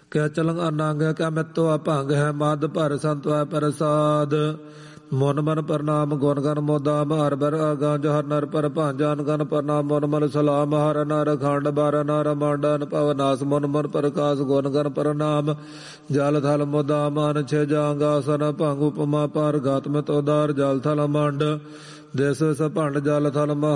ਕੈ ਚਲੰਗ ਅਨੰਗ ਕੈ ਮਿੱਤੋ ਅਭੰਗ ਹੈ ਮਦ ਭਰ ਸੰਤਵੈ ਪ੍ਰਸਾਦ ਮਨ ਮਨ ਪ੍ਰਣਾਮ ਗੁਣ ਗਨ ਮੋਦਾਮ ਹਰ ਬਰ ਅਗਾਂ ਹਰ ਨਰ ਪਰ ਭਾਂਜਾਨ ਗਨ ਪ੍ਰਣਾਮ ਮਨ ਮਨ ਸਲਾਮ ਹਰ ਨਰ ਖੰਡ ਬਾਰ ਨਰ ਮੰਡਨ ਭਵ ਨਾਸ ਮਨ ਮਨ ਪ੍ਰਕਾਸ਼ ਗੁਣ ਗਨ ਪ੍ਰਣਾਮ ਜਲ ਥਲ ਮੋਦਾਮ ਅਨ ਛੇ ਜਾਂਗ ਆਸਨ ਭੰਗ ਉਪਮਾ ਪਰ ਗਾਤ ਮਿਤ ਉਦਾਰ ਜਲ ਥਲ ਮੰਡ ਦੇਸ ਸਭੰਡ ਜਲ ਥਲ